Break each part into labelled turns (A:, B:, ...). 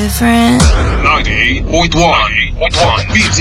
A: different.
B: 98.1 BT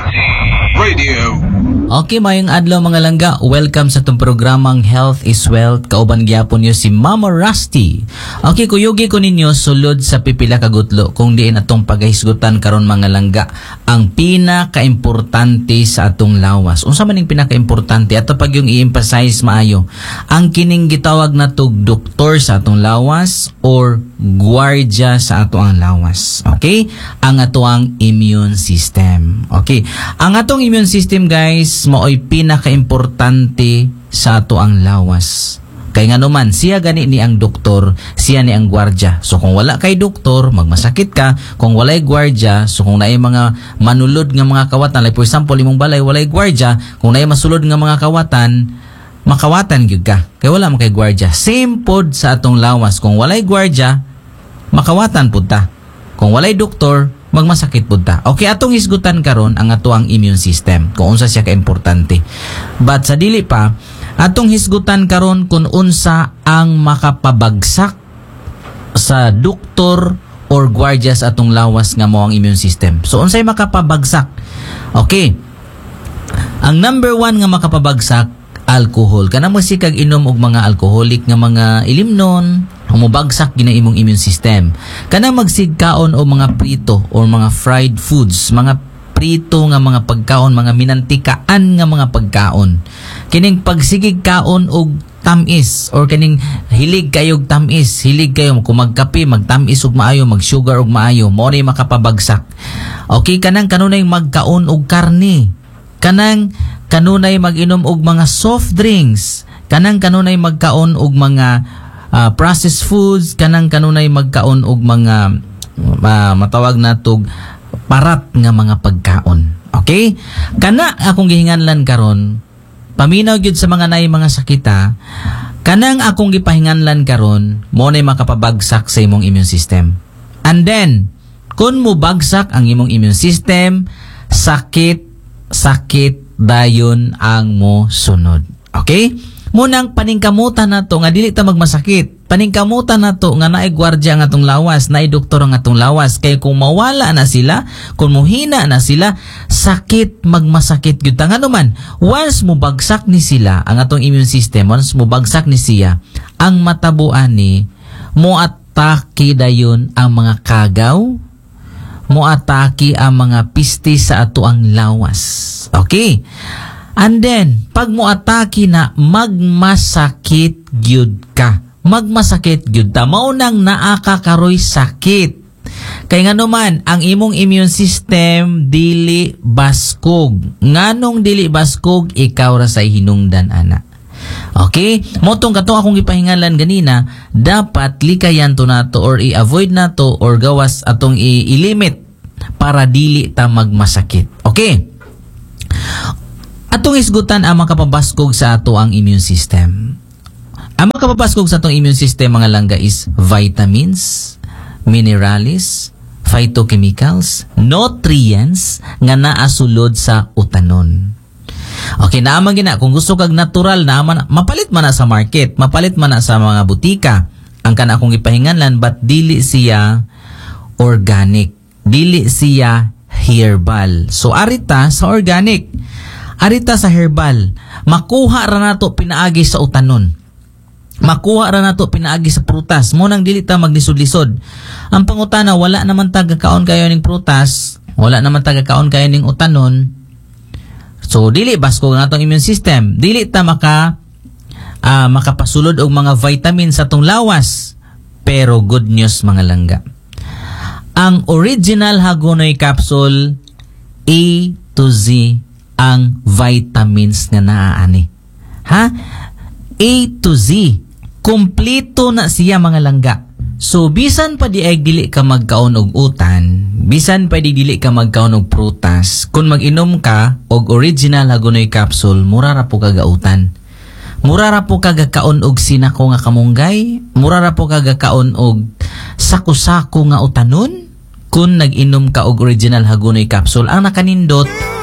B: Radio.
C: Okay, mayong adlaw mga langga. Welcome sa itong programang Health is Wealth. Kauban gyapon niyo si Mama Rusty. Okay, kuyugi ko ninyo sulod sa pipila kagutlo kung diin atong paghisgutan karon mga langga ang pinaka-importante sa atong lawas. Unsa man ning pinaka-importante ato pag yung i-emphasize maayo. Ang kining gitawag na tug doktor sa atong lawas or gwardiya sa ato ang lawas. Okay? Ang ato ang immune system. Okay? Ang atong immune system, guys, mao'y pinaka-importante sa ato ang lawas. Kaya nga naman, siya gani ni ang doktor, siya ni ang gwardiya. So kung wala kay doktor, magmasakit ka. Kung walay gwardiya, so kung naay mga manulod nga mga kawatan, like for example, imong balay, walay gwardiya, kung naay masulod nga mga kawatan, makawatan gyud ka. Kaya wala man kay gwardiya. Same pod sa atong lawas. Kung walay gwardiya, makawatan pud ta. Kung walay doktor, magmasakit pud ta. Okay, atong hisgutan karon ang ato ang immune system. Kung unsa siya ka-importante. But sa dili pa, atong hisgutan karon kung unsa ang makapabagsak sa doktor or gwardiya sa atong lawas nga mao ang immune system. So unsay makapabagsak? Okay. Ang number 1 nga makapabagsak, alcohol. Kana mo sikag inom og mga alcoholic nga mga ilimnon, humubagsak gina imong immune system. Kana magsigkaon o mga prito or mga fried foods, mga prito nga mga pagkaon, mga minantikaan nga mga pagkaon. Kining pagsigig kaon og tamis or kining hilig kayog tamis, hilig kayo kung magkape, magtamis og maayo, magsugar og maayo, mo ni makapabagsak. Okay, kanang kanunay magkaon og karne. Kanang kanunay mag-inom og mga soft drinks, kanang kanunay magkaon og mga processed foods, kanang kanunay magkaon og mga matawag natog parat nga mga pagkaon. Okay? Kana akong gihinganlan karon, paminaw gyud sa mga naay mga sakita, kanang akong gipahinganlan karon, mo nay makapabagsak sa imong immune system. And then, kun mo bagsak ang imong immune system, sakit dayon ang mo sunod. Okay? Munang paningkamutan nato nga dili ta magmasakit. Paningkamutan nato nga naay gwardiya ang atong lawas, naay doktor ang atong lawas. Kay kung mawala na sila, kung muhina na sila, sakit magmasakit gyud ta. Nga naman, once mo bagsak ni sila ang atong immune system, once mo bagsak ni siya, ang matabuan ni mo atake dayon ang mga kagaw, moatake ang mga piste sa ato ang lawas. Okay? And then, pag moatake na, magmasakit gyud ka. Magmasakit gyud ta. Maunang naakakaroy sakit. Kaya nga naman, ang imong immune system dili baskog. Nganong dili baskog, ikaw ra say hinungdan ana. Okay? Motong katong akong gipahingalan ganina, dapat likayan to nato or i-avoid nato or gawas atong i-limit para dili ta magmasakit. Okay? Atong isgutan ang makapabaskog sa ato ang immune system. Ang makapabaskog sa atong immune system mga langga is vitamins, minerals, phytochemicals, nutrients nga naa sulod sa utanon. Okay, naaman gina kung gusto kag natural naaman, mapalit man na sa market, mapalit man na sa mga butika. Ang kana akong gipahinganlan, but dili siya organic, dili siya herbal. So arita sa organic, arita sa herbal, makuha ra nato pinaagi sa utanon. Makuha ra nato pinaagi sa prutas. Mo nang dili ta maglisod-lisod. Ang pangutana, wala naman taga-kaon kayo ning prutas, wala naman taga-kaon kayo ning utanon. So dili baskog na atong immune system. Dili ta makapasulod og mga vitamins sa atong lawas. Pero good news mga langga. Ang original Hagonoy capsule, A to Z ang vitamins nga naaani. Ha? A to Z. Kompleto na siya mga langga. So bisan pa di ay dili ka magkaon og utan, bisan pa di dili ka magkaon og prutas, kung mag-inom ka og original Hagonoy capsule, mura ra po kagautan. Mura ra po kagakaon og sinako nga kamunggay, mura ra po kagakaon og sako-sako nga utanon kung nag-inom ka og original Hagonoy capsule. Ang nakanindot